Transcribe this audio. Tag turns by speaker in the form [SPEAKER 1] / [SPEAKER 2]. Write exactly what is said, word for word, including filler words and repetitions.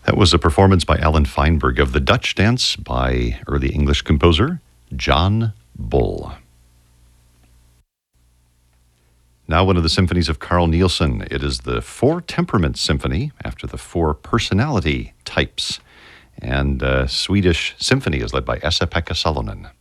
[SPEAKER 1] That was a performance by Alan Feinberg of the Dutch Dance by early English composer John Bull. Now one of the symphonies of Carl Nielsen. It is the Four Temperament Symphony, after the four personality types. And uh, Swedish symphony is led by Esa-Pekka Salonen.